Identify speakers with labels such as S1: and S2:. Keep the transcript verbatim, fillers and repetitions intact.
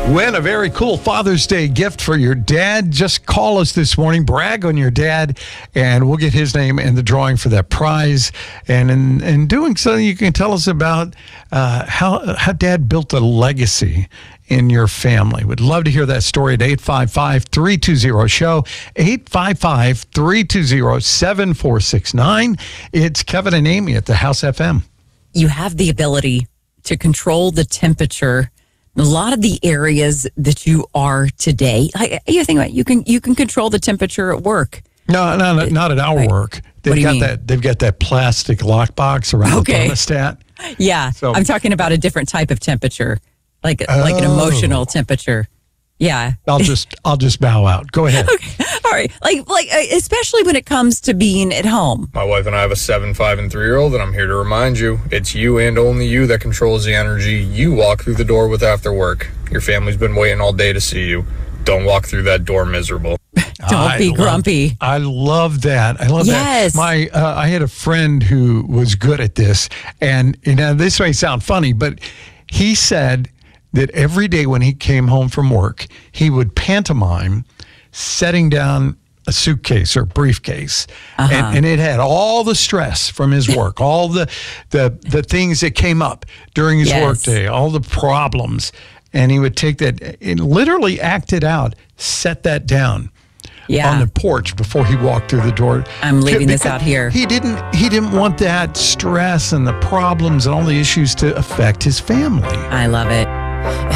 S1: Win a very cool Father's Day gift for your dad. Just call us this morning, brag on your dad, and we'll get his name in the drawing for that prize. And in, in doing so, you can tell us about uh, how, how dad built a legacy in your family. We'd love to hear that story at eight five five, three two zero, S H O W, eight five five, three two zero, seven four six nine. It's Kevin and Amy at the House F M.
S2: You have the ability to control the temperature. A lot of the areas that you are today, I, you think about it, you can you can control the temperature at work.
S1: No, no, no not at our right. work. They've
S2: what do you
S1: got
S2: mean?
S1: that. They've got that plastic lockbox around
S2: okay.
S1: the thermostat.
S2: Yeah,
S1: so,
S2: I'm talking about a different type of temperature, like oh. like an emotional temperature. Yeah,
S1: I'll just I'll just bow out. Go ahead.
S2: Okay, all right. Like like especially when it comes to being at home.
S3: My wife and I have a seven, five, and three-year-old, and I'm here to remind you, it's you and only you that controls the energy you walk through the door with after work. Your family's been waiting all day to see you. Don't walk through that door miserable.
S2: Don't
S1: I
S2: be
S1: love,
S2: grumpy.
S1: I love that. I love
S2: yes.
S1: that. My uh, I had a friend who was good at this, and you know this may sound funny, but he said that every day when he came home from work, he would pantomime setting down a suitcase or briefcase, uh-huh. and, and it had all the stress from his work, all the the the things that came up during his
S2: yes.
S1: workday, all the problems, and he would take that and literally act it out, set that down.
S2: Yeah.
S1: On the porch before he walked through the door.
S2: I'm leaving
S1: because
S2: this out here.
S1: He didn't he didn't want that stress and the problems and all the issues to affect his family.
S2: I love it.